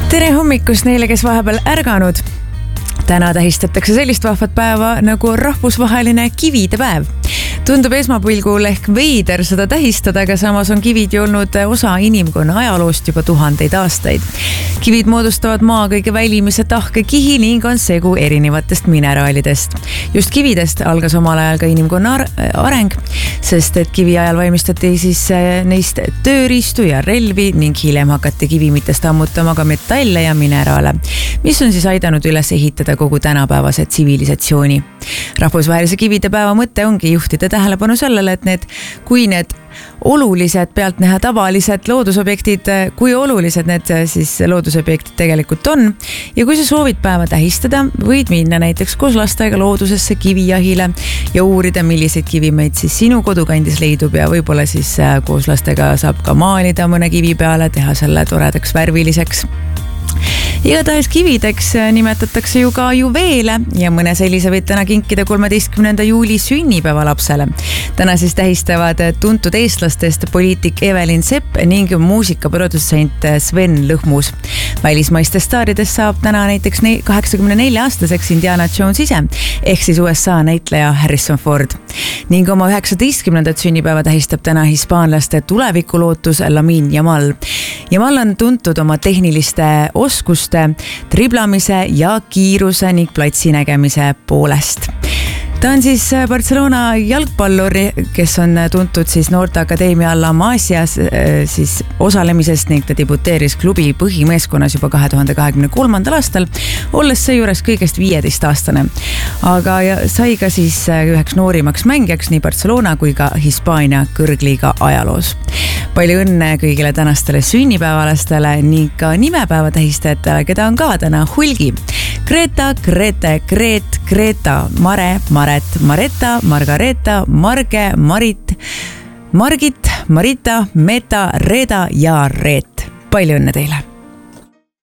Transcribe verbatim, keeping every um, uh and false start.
Tere hommikust neile, kes vahepeal ärganud. Täna tähistatakse sellist vahvat päeva nagu rahvusvaheline kivide päev. Tundub esmapilgul ehk veider seda tähistada, aga samas on kivid ju olnud osa inimkonna ajaloost juba tuhandeid aastaid. Kivid moodustavad maa kõige välimise tahke kihi ning on segu erinevatest mineraalidest. Just kividest algas omal ajal ka inimkonna areng, sest et kivi ajal valmistati siis neist tööriistu ja relvi ning hiljem hakati kivimitest ammutama ka metalle ja mineraale, mis on siis aidanud üles ehitada kogu tänapäevase tsivilisatsiooni. Rahvusvahelise kivide päeva mõte ongi juhtida tähelepanu sellele, et need, kui need olulised pealtnäha tavalised loodusobjektid, kui olulised need siis loodusobjektid tegelikult on. Ja kui sa soovid päeva tähistada, võid minna näiteks koos lastega loodusesse kivijahile ja uurida, milliseid kivimeid siis sinu kodukandis leidub ja võib-olla siis koos lastega saab ka maalida mõne kivi peale, teha selle toredaks värviliseks. Igatahes kivideks nimetatakse ju ka juveele ja mõne sellise võid täna kinkida kolmeteistkümnenda juuli sünnipäeva lapsele. Täna siis tähistavad tuntud eestlastest poliitik Evelyn Sepp ning muusikaprodutsent Sven Lõhmus. Välismaistest staaridest saab täna näiteks kaheksakümne nelja aastaseks Indiana Jones ise, ehk siis U S A näitleja Harrison Ford. Ning oma üheksateistkümnendat sünnipäeva tähistab täna hispaanlaste tulevikulootus Lamin Yamal. Yamal on tuntud oma tehniliste oskuste, triblamise ja kiiruse ning platsi nägemise poolest. Ta on siis Barcelona jalgpallur, kes on tuntud siis Noorte Akadeemia La Masias siis osalemisest ning ta debuteeris klubi põhimeeskonnas juba kahe tuhande kahekümne kolmandal aastal, olles seejuures kõigest viieteist aastane. Aga sai ka siis üheks noorimaks mängijaks nii Barcelona kui ka Hispaania kõrgliiga ajaloos. Palju õnne kõigile tänastele sünnipäevalastele ning ka nimepäeva tähistajatele, keda on ka täna hulgi. Greta, Grete, Greet, Greta, Mare, Maret, Maretta, Margareta, Marge, Marit, Margit, Marita, Meta, Reeda ja Reet. Palju õnne teile!